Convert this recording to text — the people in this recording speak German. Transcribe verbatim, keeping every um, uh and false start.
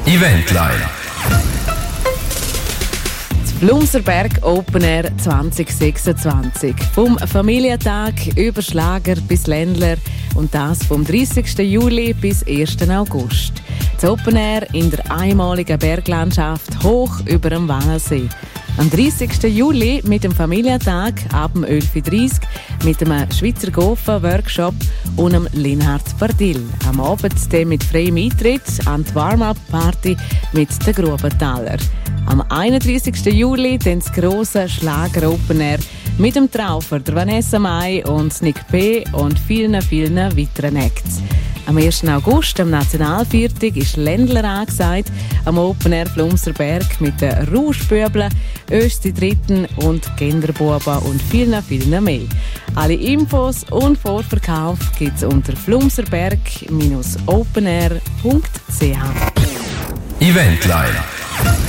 Eventline. Flumserberg Open Air zwanzig sechsundzwanzig. Vom Familientag über Schlager bis Ländler und das vom dreißigsten Juli bis ersten August. Das Open Air in der einmaligen Berglandschaft hoch über dem Wannsee. Am dreißigsten Juli mit dem Familientag ab dem elf Uhr dreißig mit einem Schweizer Gofen-Workshop und dem Linhard Bardil. Am Abend dann mit freiem Eintritt an die Warm-Up-Party mit den Grubenthaler. Am einunddreißigsten Juli dann das grosse Schlager Open Air mit dem Traufer, der Vanessa Mai und Nick P. und vielen, vielen weiteren Acts. Am ersten August, am Nationalviertag, ist Ländler angesagt, am Open Air Flumserberg mit den Rauschbübeln, Östi Dritten und Genderbuben und vielen, vielen mehr. Alle Infos und Vorverkauf gibt es unter flumserberg Bindestrich openair Punkt c h. Eventline.